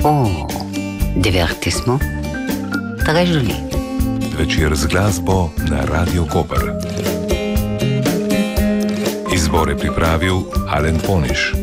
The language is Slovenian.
Divertissement, très joli. Večer z glasbo na Radio Koper. Izbor je pripravil Alen Poniš.